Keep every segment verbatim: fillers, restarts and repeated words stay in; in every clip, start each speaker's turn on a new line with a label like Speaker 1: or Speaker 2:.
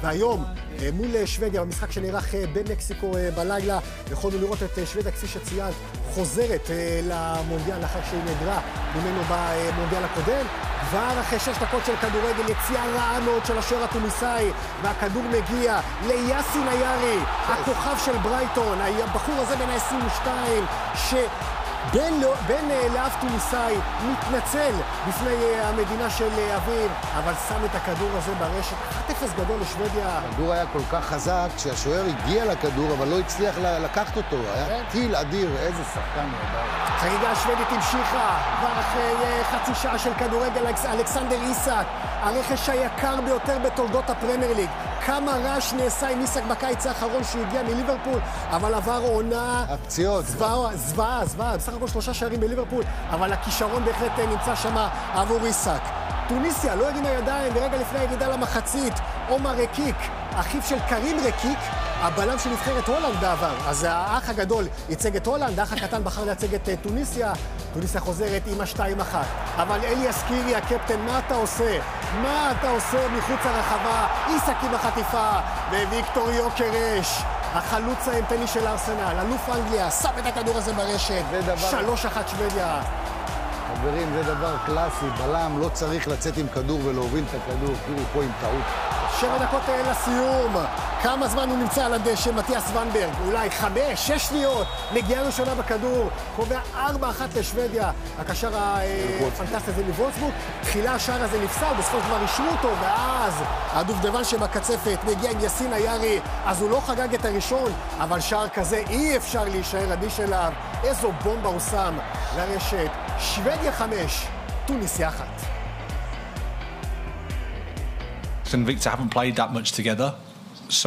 Speaker 1: והיום, מול שוודיה, במשחק שנערך במקסיקו בלילה, יכולנו לראות את שוודיה, כפי שציינת, חוזרת למונדיאל לאחר שהיא נדרה ממנו במונדיאל הקודם. כבר אחרי שש דקות של כדורגל, יציאה רעה מאוד של השוער התוניסאי, והכדור מגיע ליאסין איארי, הכוכב של ברייטון, הבחור הזה בן ה-עשרים ושתיים, ש... בן, בן לאב תוניסאי מתנצל בפני המדינה של אביו, אבל שם את הכדור הזה ברשת. אחת אפס גדול לשוודיה.
Speaker 2: הכדור היה כל כך חזק שהשוער הגיע לכדור, אבל לא הצליח לקחת אותו. היה טיל אדיר, איזה שחקן הוא.
Speaker 1: חגיגה השוודית המשיכה, כבר אחרי חצי שעה של כדורגל, אלכסנדר איסק, הרכש היקר ביותר בתולדות הפרמייר ליג. כמה רעש נעשה עם איסק בקיץ האחרון שהוא הגיע מליברפול, אבל עבר עונה...
Speaker 2: הפציעות.
Speaker 1: זוועה, זוועה, זוועה. בסך הכל שלושה שערים בליברפול, אבל הכישרון בהחלט נמצא שם עבור איסק. טוניסיה, לא יודעים הידיים, ורגע לפני הירידה למחצית, עומר רקיק, אחיו של קרים רקיק, הבלם של נבחרת הולנד בעבר. אז האח הגדול ייצג את הולנד, האח הקטן בחר לייצג את טוניסיה. טוניסיה חוזרת עם השתיים אחת. אבל אליאס קירי, הקפטן, מה אתה עושה? מה אתה עושה מחוץ הרחבה? איסק עם החטיפה, וויקטור יוקרש, החלוץ האימתני של ארסנל, אלוף אנגליה, שם את הכדור הזה ברשת. שלוש אחת שוודיה.
Speaker 2: חברים, זה דבר קלאסי, בלם לא צריך לצאת עם כדור ולהוביל את הכדור, תראו פה עם טעות.
Speaker 1: שבע דקות לסיום. כמה זמן הוא נמצא על הדשא, מתיאס ונברג? אולי חמש, שש שניות. נגיעה ראשונה בכדור, קובע ארבע אחת לשוודיה. הקשר הפנטסטי הזה מוולסבורג. תחילה השער הזה נפסל, בסופו של דבר אישרו אותו, ואז הדובדבן שבקצפת מגיע עם יאסין איארי, אז הוא לא חגג את הראשון, אבל שער כזה אי אפשר להישאר אדיש אליו. איזו בומבה הוא שם לרשת. שוודיה חמש, טוניסיה אחת.
Speaker 3: and Victor haven't played that much together, so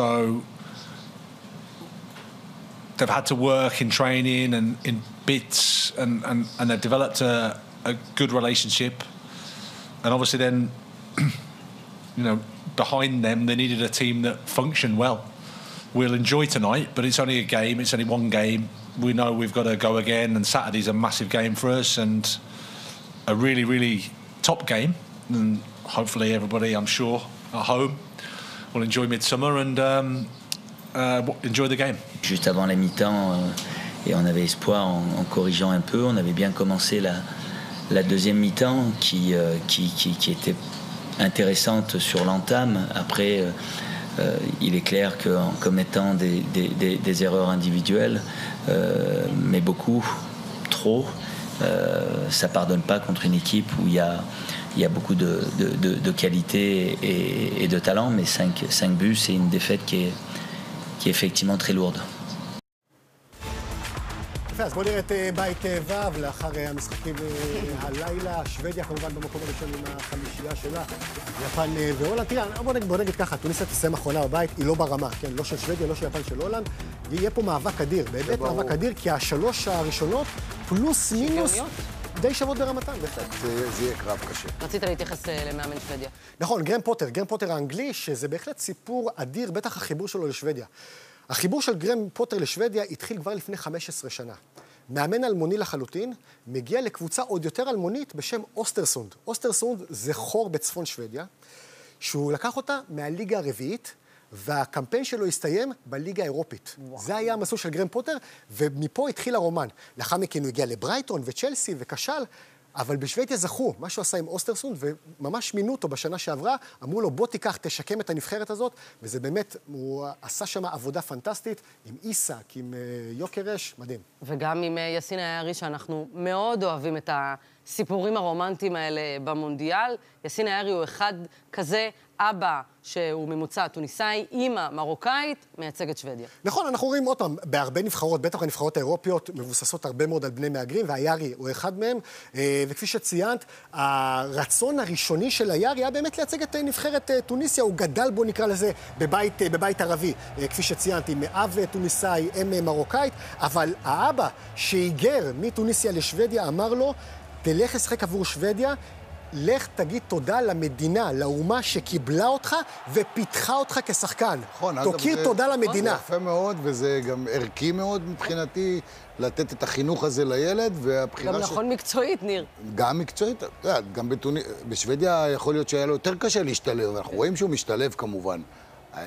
Speaker 3: they've had to work in training and in bits, and, and, and they've developed a, a good relationship. And obviously then, you know, behind them they needed a team that functioned well. We'll enjoy tonight, but it's only a game, it's only one game. We know we've got to go again, and Saturday's a massive game for us and a really, really top game. And hopefully everybody, I'm sure, at home will enjoy Midsummer and um, uh, enjoy the game.
Speaker 4: Juste avant la mi-temps, euh, et on avait espoir en, en corrigeant un peu. On avait bien commencé la, la deuxième mi-temps qui, euh, qui, qui, qui était intéressante sur l'entame. Après, euh, euh, il est clair qu'en commettant des, des, des, des erreurs individuelles, euh, mais beaucoup, trop, euh, ça ne pardonne pas contre une équipe où il y a Il y a beaucoup de, de, de, de qualité et, et de talent, mais cinq buts, c'est une défaite qui est, qui est effectivement très lourde.
Speaker 1: אז בואו נראה את בית ו' לאחר המשחקים הלילה. שוודיה כמובן במקום הראשון עם החמישייה שלה, יפן והולנד. תראה, בואו נגיד ככה, טוניסיה תסיים אחרונה בבית, היא לא ברמה, כן? לא של שוודיה, לא של יפן, של הולנד. יהיה פה מאבק אדיר, באמת מאבק אדיר, כי השלוש הראשונות פלוס מינוס די שוות ברמתן, בהחלט.
Speaker 2: זה יהיה קרב קשה.
Speaker 5: רצית להתייחס למאמן שוודיה.
Speaker 1: נכון, גרם פוטר, גרם פוטר האנגלי, שזה בהחלט סיפור אדיר, בטח החיבור שלו לשוודיה. החיבור של גרם פוטר לשוודיה התחיל כבר לפני חמש עשרה שנה. מאמן אלמוני לחלוטין, מגיע לקבוצה עוד יותר אלמונית בשם אוסטרסונד. אוסטרסונד זה חור בצפון שוודיה, שהוא לקח אותה מהליגה הרביעית, והקמפיין שלו הסתיים בליגה האירופית. וואו. זה היה המסלול של גרם פוטר, ומפה התחיל הרומן. לאחר מכן הוא הגיע לברייטון וצ'לסי וכשל, אבל בשוודיה זכו, מה שהוא עשה עם אוסטרסונד, וממש מינו אותו בשנה שעברה, אמרו לו בוא תיקח, תשקם את הנבחרת הזאת, וזה באמת, הוא עשה שם עבודה פנטסטית, עם איסק, עם יוקרש, מדהים.
Speaker 5: וגם עם יאסין איארי, שאנחנו מאוד אוהבים את הסיפורים הרומנטיים האלה במונדיאל. יאסין איארי הוא אחד כזה, אבא שהוא ממוצא טוניסאי, אמא מרוקאית, מייצגת שוודיה.
Speaker 1: נכון, אנחנו רואים עוד פעם, בהרבה נבחרות, בטח הנבחרות האירופיות, מבוססות הרבה מאוד על בני מהגרים, והיארי הוא אחד מהם, וכפי שציינת, הרצון הראשוני של היארי היה באמת לייצג את נבחרת טוניסיה, הוא גדל בו נקרא לזה בבית, בבית ערבי, כפי שציינתי, מאב טוניסאי, אם מרוקאית, אבל האבא שהיגר מטוניסיה לשוודיה אמר לו, תלך לשחק עבור שוודיה, לך תגיד תודה למדינה, לאומה שקיבלה אותך ופיתחה אותך כשחקן.
Speaker 2: נכון,
Speaker 1: תוקיר תודה למדינה.
Speaker 2: זה יפה מאוד, וזה גם ערכי מאוד מבחינתי, לתת את החינוך הזה לילד, והבחירה
Speaker 5: גם נכון מקצועית, ניר.
Speaker 2: גם מקצועית, גם בשוודיה יכול להיות שהיה לו יותר קשה להשתלב, אנחנו רואים שהוא משתלב כמובן.